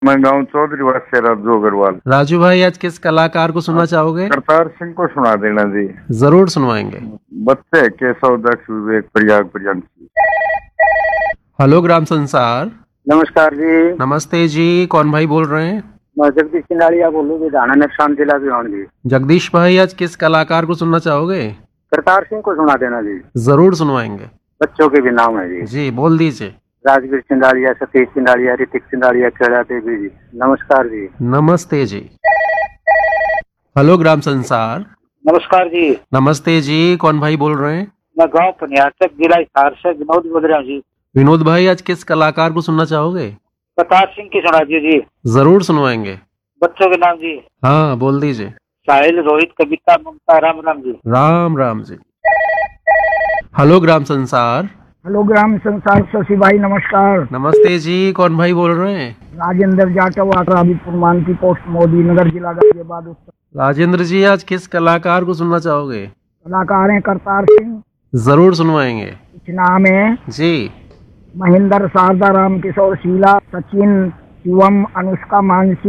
मैं गांव चौधरी वास से राजू अग्रवाल। राजू भाई, आज किस कलाकार को सुनना चाहोगे? करतार सिंह को सुना देना जी। जरूर सुनवाएंगे। बच्चे केशव दक्ष विवेक प्रयाग प्रियंशी। हेलो ग्राम संसार। नमस्कार जी। नमस्ते जी, कौन भाई बोल रहे हैं? मैं जगदीश सिंधाड़िया बोलूँ जी, राणा नक्सान जिला बिहार जी। जगदीश भाई, आज किस कलाकार को सुनना चाहोगे? करतार सिंह को सुना देना जी। जरूर सुनवाएंगे। बच्चों के भी नाम है जी। जी बोल दीजिए। राजवीर सिंधाड़िया, सतीश सिंधाड़िया, ऋतिक सिंधाड़िया, खेड़ा देवी जी। नमस्कार जी। नमस्ते जी। हेलो ग्राम संसार। नमस्कार जी। नमस्ते जी, कौन भाई बोल रहे हैं? मैं गाँव पनियाचक जिला हिसार से विनोद बोल रहा हूँ जी। विनोद भाई, आज किस कलाकार को सुनना चाहोगे? करतार सिंह की सुना दीजिए जी। जरूर सुनवाएंगे। बच्चों के नाम जी। हाँ बोल दीजिए। साहिल, रोहित, कविता, ममता, राम राम जी। राम राम जी। हेलो ग्राम संसार। हेलो ग्राम संसार शशि भाई, नमस्कार। नमस्ते जी, कौन भाई बोल रहे हैं? राजेंद्र जाटव, आटराबीपुर मानकी पोस्ट, मोदी नगर, जिला गाजियाबाद उत्तर। राजेंद्र जी, आज किस कलाकार को सुनना चाहोगे? कलाकार हैं करतार सिंह। जरूर सुनवाएंगे। कुछ नाम है जी। महेंद्र, शारदा, राम किशोर, शीला, सचिन, शिवम, अनुष्का, मानसी।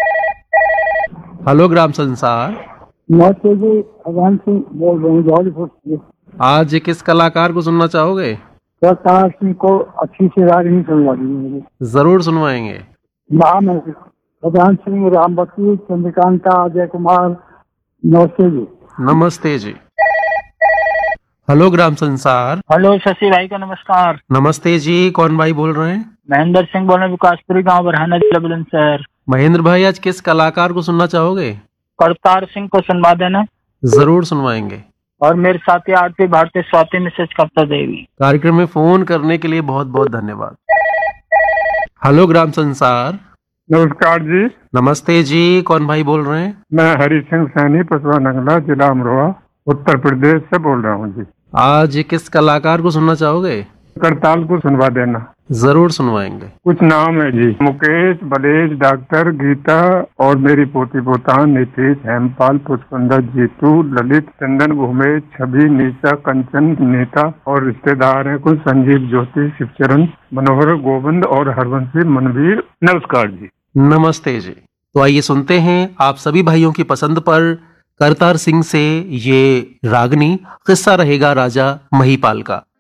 हेलो ग्राम संसार। नमस्ते जी, अजान सिंह बोल रहे हैं जौहरीपुर से। आज किस कलाकार को सुनना चाहोगे? करतार सिंह को अच्छी से रागनी सुनवा दीजिए। जरूर सुनवाएंगे। नाम है अजान सिंह, रामबती, चंद्रकांता, अजय कुमार। नमस्ते जी। नमस्ते जी। हेलो ग्राम संसार। हेलो शशि भाई का नमस्कार। नमस्ते जी, कौन भाई बोल रहे हैं? महेंद्र सिंह बोल रहे हैं, विकासपुरी गांव, बरहाना जिला बुलंदशहर। महेंद्र भाई, आज किस कलाकार को सुनना चाहोगे? करतार सिंह को सुनवा देना। जरूर सुनवाएंगे। और मेरे साथी आरती भारती, स्वाति, मिसेज कविता देवी। कार्यक्रम में फोन करने के लिए बहुत बहुत धन्यवाद। हेलो ग्राम संसार। नमस्कार जी। नमस्ते जी, कौन भाई बोल रहे हैं? मैं हरि सिंह सैनी, पसवा नंगला, जिला अमरोहा, उत्तर प्रदेश से बोल रहा हूँ जी। आज किस कलाकार को सुनना चाहोगे? करताल को सुनवा देना। जरूर सुनवाएंगे। कुछ नाम है जी। मुकेश, बलेश, डॉक्टर, गीता और मेरी पोती पोता नीतीश, हेमपाल, पुष्पंदर, जीतू, ललित, चंदन, भूमेश, छवि, निशा, कंचन, नीता और रिश्तेदार हैं कुछ संजीव, ज्योति, शिवचरण, मनोहर, गोविंद और हरवंशी, मनवीर। नमस्कार जी। नमस्ते जी। तो आइए सुनते हैं आप सभी भाइयों की पसंद पर करतार सिंह से ये रागनी, किस्सा रहेगा राजा महीपाल का।